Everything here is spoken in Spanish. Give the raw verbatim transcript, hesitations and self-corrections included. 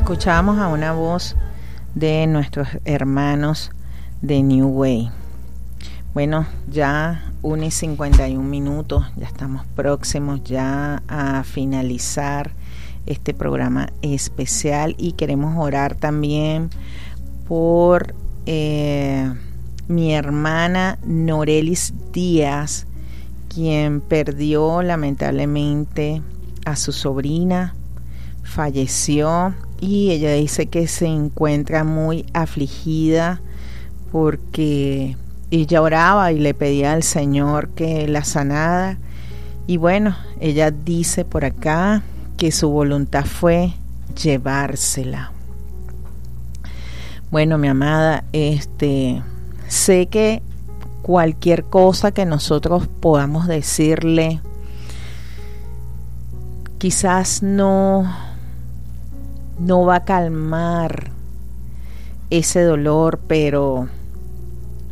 Escuchábamos a una voz de nuestros hermanos de New Way. Bueno, ya una y cincuenta y un minutos, ya estamos próximos ya a finalizar este programa especial y queremos orar también por eh, mi hermana Norelis Díaz, quien perdió lamentablemente a su sobrina, falleció y ella dice que se encuentra muy afligida porque ella oraba y le pedía al Señor que la sanara y bueno, ella dice por acá que su voluntad fue llevársela. Bueno, mi amada, este, sé que cualquier cosa que nosotros podamos decirle quizás no no va a calmar ese dolor, pero